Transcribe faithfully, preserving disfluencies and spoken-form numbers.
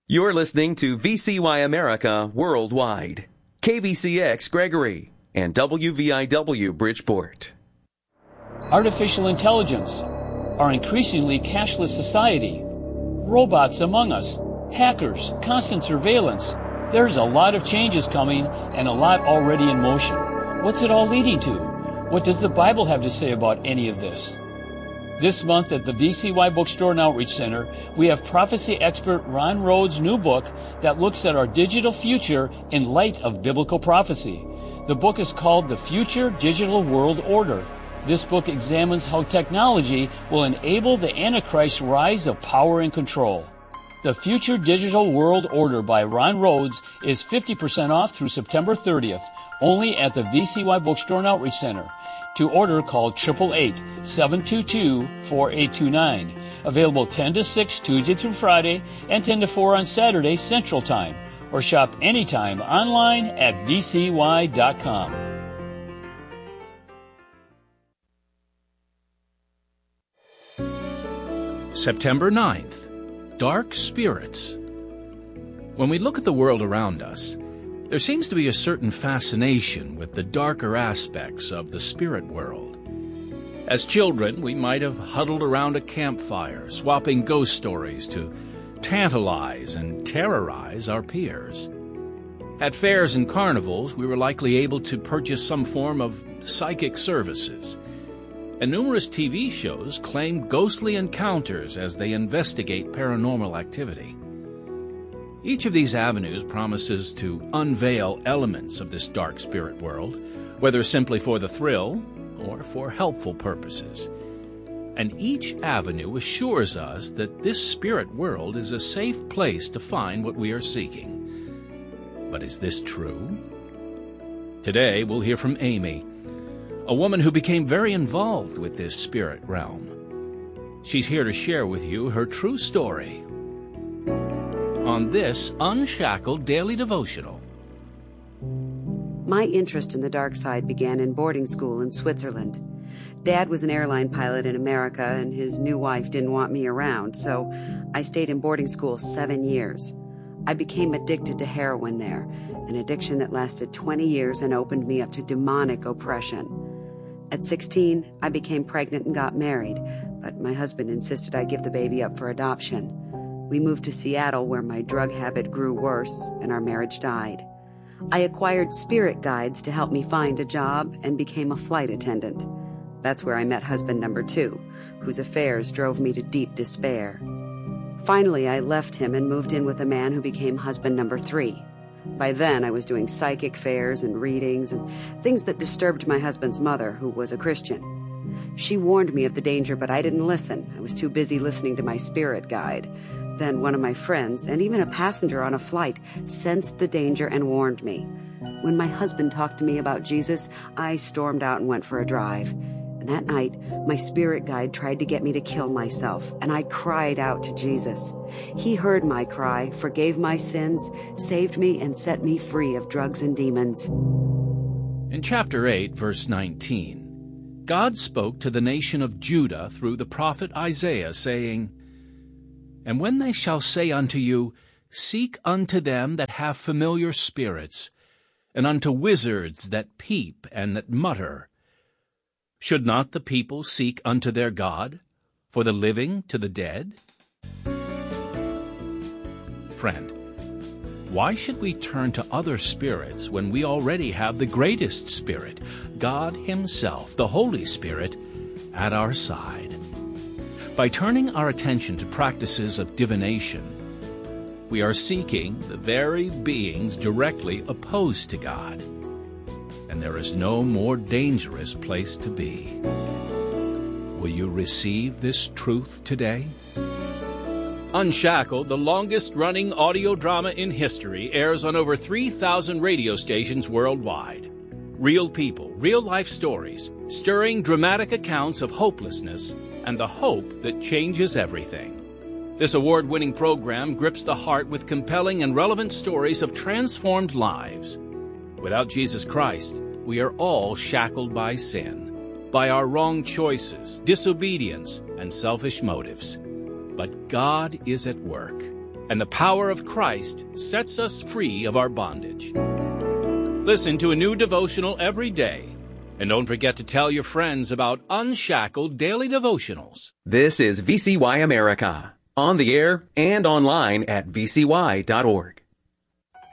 You're listening to V C Y America Worldwide, K V C X Gregory, and W V I W Bridgeport. Artificial intelligence, our increasingly cashless society, robots among us, hackers, constant surveillance. There's a lot of changes coming and a lot already in motion. What's it all leading to? What does the Bible have to say about any of this? This month at the V C Y Bookstore and Outreach Center, we have prophecy expert Ron Rhodes' new book that looks at our digital future in light of biblical prophecy. The book is called The Future Digital World Order. This book examines how technology will enable the Antichrist's rise of power and control. The Future Digital World Order by Ron Rhodes is fifty percent off through September thirtieth, only at the V C Y Bookstore and Outreach Center. To order, call eight eight eight, seven two two, four eight two nine. Available ten to six Tuesday through Friday and ten to four on Saturday Central Time. Or shop anytime online at v c y dot com. September ninth, Dark Spirits. When we look at the world around us, there seems to be a certain fascination with the darker aspects of the spirit world. As children, we might have huddled around a campfire, swapping ghost stories to tantalize and terrorize our peers. At fairs and carnivals, we were likely able to purchase some form of psychic services. And numerous T V shows claim ghostly encounters as they investigate paranormal activity. Each of these avenues promises to unveil elements of this dark spirit world, whether simply for the thrill or for helpful purposes. And each avenue assures us that this spirit world is a safe place to find what we are seeking. But is this true? Today we'll hear from Amy, a woman who became very involved with this spirit realm. She's here to share with you her true story on this Unshackled Daily Devotional. My interest in the dark side began in boarding school in Switzerland. Dad was an airline pilot in America, and his new wife didn't want me around, so I stayed in boarding school seven years. I became addicted to heroin there, an addiction that lasted twenty years and opened me up to demonic oppression. At sixteen, I became pregnant and got married, but my husband insisted I give the baby up for adoption. We moved to Seattle, where my drug habit grew worse and our marriage died. I acquired spirit guides to help me find a job and became a flight attendant. That's where I met husband number two, whose affairs drove me to deep despair. Finally, I left him and moved in with a man who became husband number three. By then, I was doing psychic fairs and readings and things that disturbed my husband's mother, who was a Christian. She warned me of the danger, but I didn't listen. I was too busy listening to my spirit guide. Then one of my friends, and even a passenger on a flight, sensed the danger and warned me. When my husband talked to me about Jesus, I stormed out and went for a drive. And that night, my spirit guide tried to get me to kill myself, and I cried out to Jesus. He heard my cry, forgave my sins, saved me, and set me free of drugs and demons. In chapter eight, verse nineteen, God spoke to the nation of Judah through the prophet Isaiah, saying, "And when they shall say unto you, Seek unto them that have familiar spirits, and unto wizards that peep and that mutter, should not the people seek unto their God, for the living to the dead?" Friend, why should we turn to other spirits when we already have the greatest spirit, God Himself, the Holy Spirit, at our side? By turning our attention to practices of divination, we are seeking the very beings directly opposed to God. And there is no more dangerous place to be. Will you receive this truth today? Unshackled, the longest-running audio drama in history, airs on over three thousand radio stations worldwide. Real people, real-life stories, stirring dramatic accounts of hopelessness and the hope that changes everything. This award-winning program grips the heart with compelling and relevant stories of transformed lives. Without Jesus Christ, we are all shackled by sin, by our wrong choices, disobedience, and selfish motives. But God is at work. and the power of Christ sets us free of our bondage. Listen to a new devotional every day, and don't forget to tell your friends about Unshackled Daily Devotionals. This is V C Y America, on the air and online at v c y dot org.